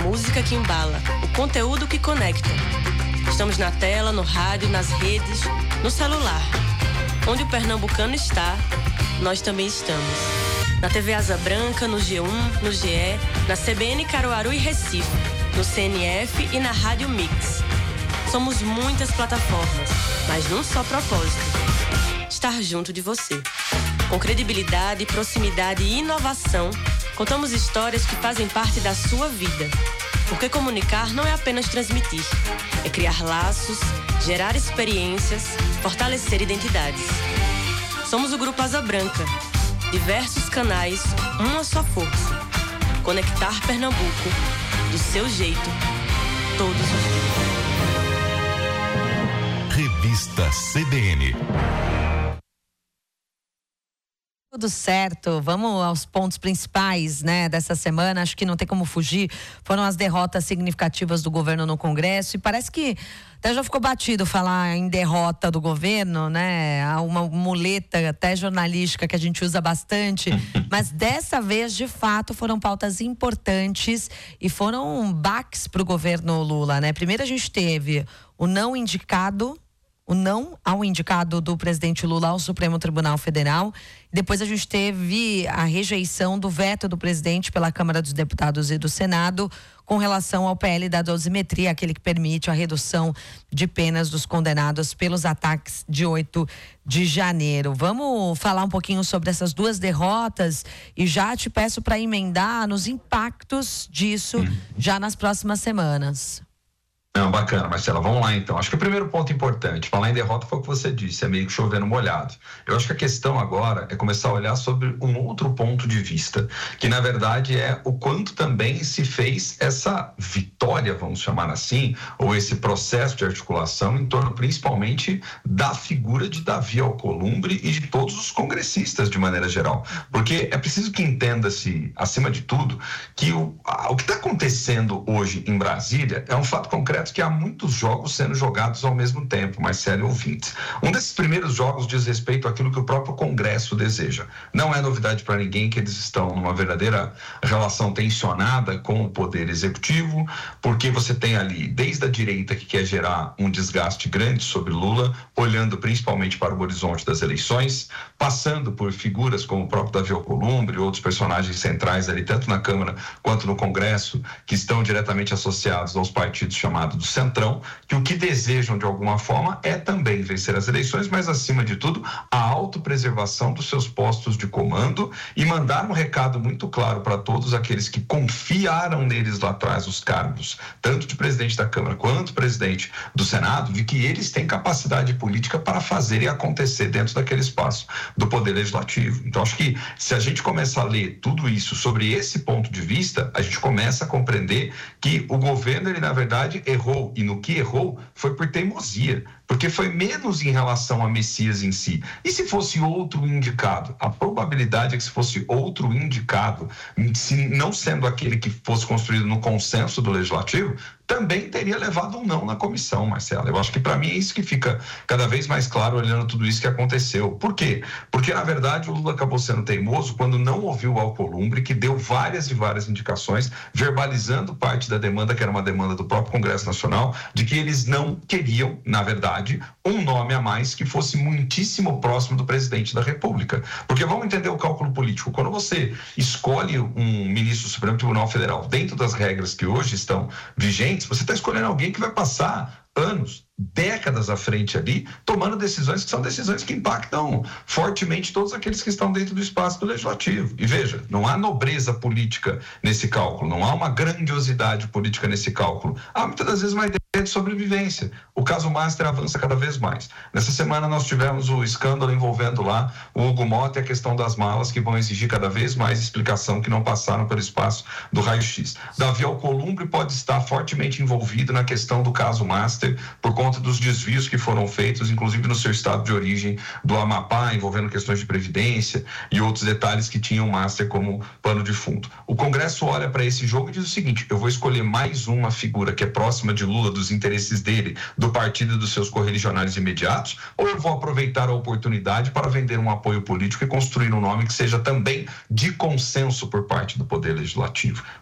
música que embala, o conteúdo que conecta. Estamos na tela, no rádio, nas redes, no celular. Onde o pernambucano está, nós também estamos. Na TV Asa Branca, no G1, no GE, na CBN Caruaru e Recife, no CNF e na Rádio Mix. Somos muitas plataformas, mas num só propósito: estar junto de você. Com credibilidade, proximidade e inovação, contamos histórias que fazem parte da sua vida. Porque comunicar não é apenas transmitir, é criar laços, gerar experiências, fortalecer identidades. Somos o Grupo Asa Branca. Diversos canais, uma só força. Conectar Pernambuco, do seu jeito, todos os dias. Revista CBN. Tudo certo, vamos aos pontos principais, né, dessa semana. Acho que não tem como fugir. Foram as derrotas significativas do governo no Congresso e parece que até já ficou batido falar em derrota do governo, né? Há uma muleta até jornalística que a gente usa bastante, mas dessa vez, de fato, foram pautas importantes e foram baques para o governo Lula, né? Primeiro a gente teve o não ao indicado do presidente Lula ao Supremo Tribunal Federal. Depois a gente teve a rejeição do veto do presidente pela Câmara dos Deputados e do Senado com relação ao PL da dosimetria, aquele que permite a redução de penas dos condenados pelos ataques de 8 de janeiro. Vamos falar um pouquinho sobre essas duas derrotas e já te peço para emendar nos impactos disso já nas próximas semanas. Não, bacana, Marcela. Vamos lá, então. Acho que o primeiro ponto importante, falar em derrota foi o que você disse, é meio que chovendo molhado. Eu acho que a questão agora é começar a olhar sobre um outro ponto de vista, que na verdade é o quanto também se fez essa vitória, vamos chamar assim, ou esse processo de articulação em torno principalmente da figura de Davi Alcolumbre e de todos os congressistas de maneira geral. Porque é preciso que entenda-se, acima de tudo, que o que está acontecendo hoje em Brasília é um fato concreto que há muitos jogos sendo jogados ao mesmo tempo, Marcelo e ouvintes. Um desses primeiros jogos diz respeito àquilo que o próprio Congresso deseja. Não é novidade para ninguém que eles estão numa verdadeira relação tensionada com o Poder Executivo, porque você tem ali, desde a direita que quer gerar um desgaste grande sobre Lula, olhando principalmente para o horizonte das eleições, passando por figuras como o próprio Davi Alcolumbre e outros personagens centrais ali, tanto na Câmara quanto no Congresso, que estão diretamente associados aos partidos chamados do Centrão, que o que desejam de alguma forma é também vencer as eleições, mas acima de tudo a autopreservação dos seus postos de comando e mandar um recado muito claro para todos aqueles que confiaram neles lá atrás os cargos, tanto de presidente da Câmara quanto presidente do Senado, de que eles têm capacidade política para fazer e acontecer dentro daquele espaço do Poder Legislativo. Então acho que se a gente começar a ler tudo isso sobre esse ponto de vista, a gente começa a compreender que o governo, ele na verdade errou, e no que errou foi por teimosia, porque foi menos em relação a Messias em si. E se fosse outro indicado? A probabilidade é que se fosse outro indicado, se não sendo aquele que fosse construído no consenso do Legislativo, também teria levado um não na comissão, Marcelo. Eu acho que para mim é isso que fica cada vez mais claro olhando tudo isso que aconteceu. Por quê? Porque na verdade o Lula acabou sendo teimoso quando não ouviu o Alcolumbre, que deu várias e várias indicações, verbalizando parte da demanda, que era uma demanda do próprio Congresso Nacional, de que eles não queriam, na verdade, um nome a mais que fosse muitíssimo próximo do presidente da República. Porque vamos entender o cálculo político. Quando você escolhe um ministro do Supremo Tribunal Federal dentro das regras que hoje estão vigentes, você está escolhendo alguém que vai passar anos, décadas à frente ali, tomando decisões que são decisões que impactam fortemente todos aqueles que estão dentro do espaço do Legislativo. E veja, não há nobreza política nesse cálculo, não há uma grandiosidade política nesse cálculo. Há muitas das vezes uma ideia de sobrevivência. O caso Master avança cada vez mais. Nessa semana nós tivemos o escândalo envolvendo lá o Hugo Mota e a questão das malas, que vão exigir cada vez mais explicação, que não passaram pelo espaço do raio-x. Davi Alcolumbre pode estar fortemente envolvido na questão do caso Master por conta dos desvios que foram feitos, inclusive no seu estado de origem do Amapá, envolvendo questões de previdência e outros detalhes que tinham o Master como pano de fundo. O Congresso olha para esse jogo e diz o seguinte: eu vou escolher mais uma figura que é próxima de Lula, dos interesses dele, do partido e dos seus correligionários imediatos, ou eu vou aproveitar a oportunidade para vender um apoio político e construir um nome que seja também de consenso por parte do Poder Legislativo.